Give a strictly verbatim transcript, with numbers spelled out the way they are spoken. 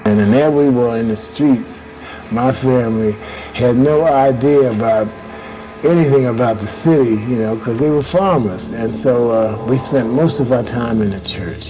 And then there we were in the streets. My family had no idea about anything about the city, you know, because they were farmers. And so uh, we spent most of our time in the church.